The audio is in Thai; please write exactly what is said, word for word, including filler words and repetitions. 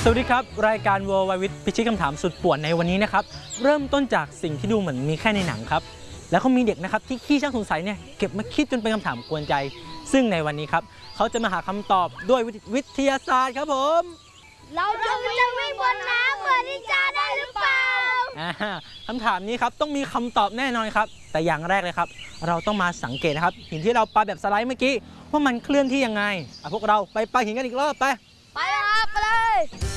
สวัสดีครับรายการ World Wide วิทย์พิชิตคำถามสุดป่วนในวันนี้นะครับเริ่มต้นจากสิ่งที่ดูเหมือนมีแค่ในหนังครับแล้วก็มีเด็กนะครับที่ขี้ช่างสงสัยเนี่ยเก็บมาคิดจนเป็นคำถามกวนใจซึ่งในวันนี้ครับเขาจะมาหาคำตอบด้วยวิทยาศาสตร์ครับผมเราจะวิ่งบนน้ำเหมือนนินจาได้หรือเปล่าคำถามนี้ครับต้องมีคำตอบแน่นอนครับแต่อย่างแรกเลยครับเราต้องมาสังเกตนะครับหินที่เราปาแบบสไลด์เมื่อกี้ว่ามันเคลื่อนที่ยังไงพวกเราไปปาหินกันอีกรอบไปไปครับไปเลย